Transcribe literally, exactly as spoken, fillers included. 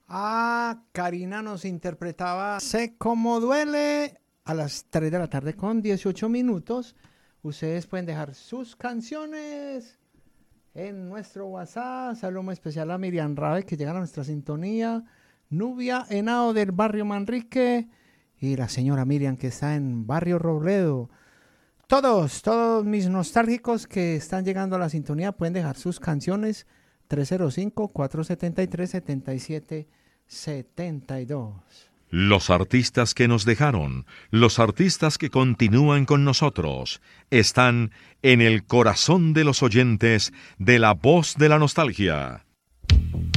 Ah, Karina nos interpretaba Sé cómo duele a las tres de la tarde con dieciocho minutos. Ustedes pueden dejar sus canciones en nuestro WhatsApp. Saludo muy especial a Miriam Rabe, que llega a nuestra sintonía. Nubia Henao del barrio Manrique. Y la señora Miriam, que está en barrio Robledo. Todos, todos mis nostálgicos que están llegando a la sintonía pueden dejar sus canciones. Tres cero cinco, cuatro siete tres, siete siete siete dos. Los artistas que nos dejaron, los artistas que continúan con nosotros, están en el corazón de los oyentes de La Voz de la Nostalgia.